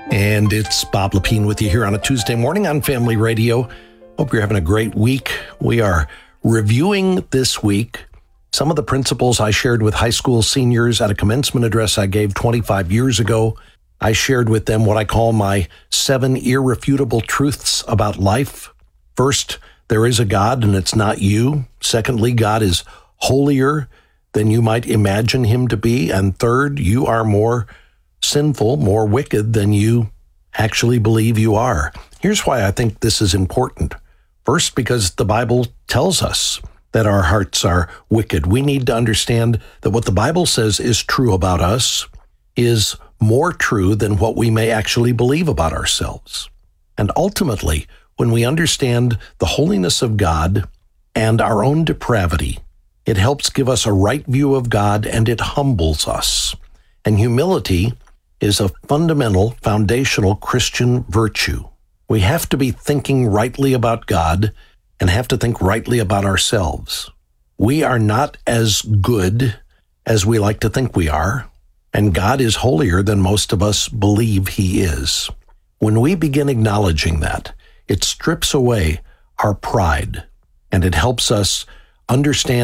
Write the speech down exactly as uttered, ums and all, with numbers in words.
And it's Bob Lepine with you here on a Tuesday morning on Family Radio. Hope you're having a great week. We are reviewing this week some of the principles I shared with high school seniors at a commencement address I gave twenty-five years ago. I shared with them what I call my seven irrefutable truths about life. First, there is a God and it's not you. Secondly, God is holier than you might imagine him to be. And third, you are more sinful, more wicked than you actually believe you are. Here's why I think this is important. First, because the Bible tells us that our hearts are wicked. We need to understand that what the Bible says is true about us is more true than what we may actually believe about ourselves. And ultimately, when we understand the holiness of God and our own depravity, it helps give us a right view of God and it humbles us. And humility is a fundamental, foundational Christian virtue. We have to be thinking rightly about God and have to think rightly about ourselves. We are not as good as we like to think we are, and God is holier than most of us believe he is. When we begin acknowledging that, it strips away our pride, and it helps us understand